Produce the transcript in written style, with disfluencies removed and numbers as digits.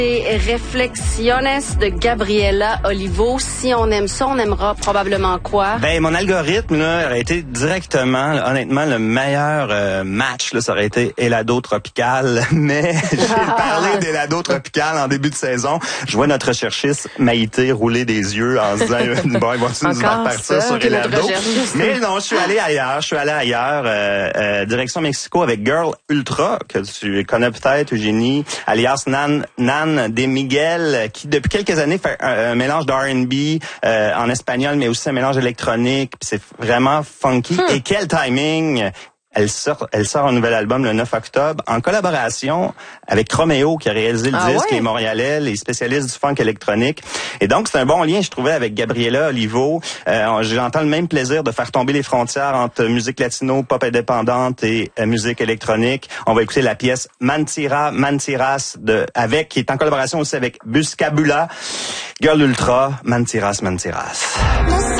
Les Reflexiones de Gabriela Olivo. Si on aime ça, on aimera probablement quoi? Ben, mon algorithme, là, aurait été directement, là, honnêtement, le meilleur match, là, ça aurait été Helado Tropical. Mais j'ai parlé d'Helado Tropical en début de saison. Je vois notre recherchiste Maïté rouler des yeux en se disant, bon, il va-tu nous repartir sur Helado? Mais non, je suis allé ailleurs. Direction Mexico avec Girl Ultra, que tu connais peut-être, Eugénie, alias Nan de Miguel, qui depuis quelques années fait un mélange d'R&B en espagnol, mais aussi un mélange électronique. Puis c'est vraiment funky. Et quel timing! Elle sort un nouvel album le 9 octobre en collaboration avec Chromeo qui a réalisé le disque, les Montréalais, les spécialistes du funk électronique. Et donc, c'est un bon lien, je trouvais, avec Gabriela Olivo. J'entends le même plaisir de faire tomber les frontières entre musique latino, pop indépendante et musique électronique. On va écouter la pièce Mentiras qui est en collaboration aussi avec Buscabula. Girl Ultra, Mentiras.